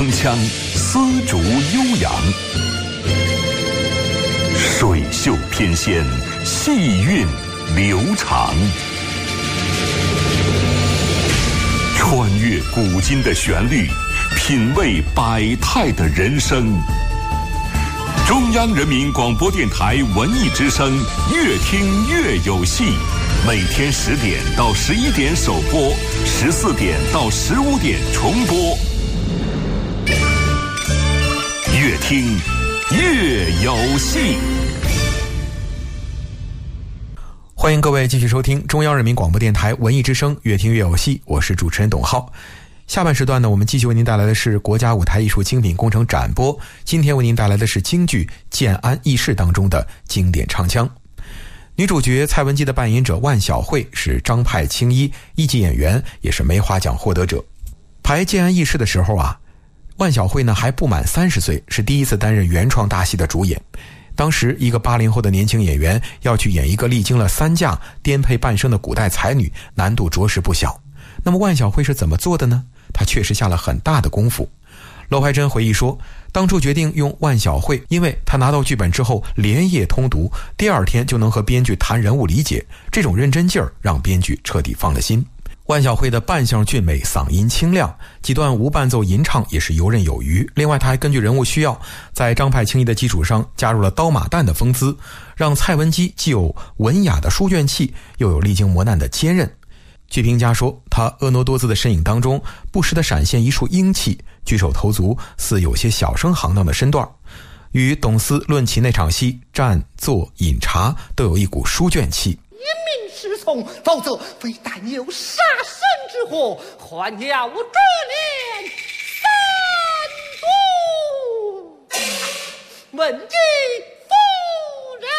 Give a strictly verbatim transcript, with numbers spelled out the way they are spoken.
铿锵，丝竹悠扬，水袖翩跹，细韵流长。穿越古今的旋律，品味百态的人生。中央人民广播电台文艺之声，越听越有戏。每天十点到十一点首播，十四点到十五点重播。越听越有戏。 欢迎各位继续收听中央人民广播电台文艺之声，越听越有戏，我是主持人董浩。下半时段呢，我们继续为您带来的是国家舞台艺术精品工程展播。今天为您带来的是京剧《建安义士》当中的经典唱腔。女主角蔡文姬的扮演者万晓慧是张派青衣，一级演员，也是梅花奖获得者。排《建安义士》的时候啊，万晓慧呢还不满三十岁，是第一次担任原创大戏的主演。当时一个八零后的年轻演员要去演一个历经了三嫁颠沛半生的古代才女，难度着实不小。那么万晓慧是怎么做的呢？她确实下了很大的功夫。娄怀珍回忆说，当初决定用万晓慧，因为她拿到剧本之后连夜通读，第二天就能和编剧谈人物理解，这种认真劲儿让编剧彻底放了心。万晓慧的扮相俊美，嗓音清亮，几段无伴奏吟唱也是游刃有余。另外他还根据人物需要，在张派青衣的基础上加入了刀马旦的风姿，让蔡文姬既有文雅的书卷气，又有历经磨难的坚韧。据评家说，他婀娜多姿的身影当中不时地闪现一束英气，举手投足似有些小生行当的身段，与董思论起那场戏站坐饮茶都有一股书卷气。 严命侍从，否则非但有杀身之祸，还要我这连三毒。文姬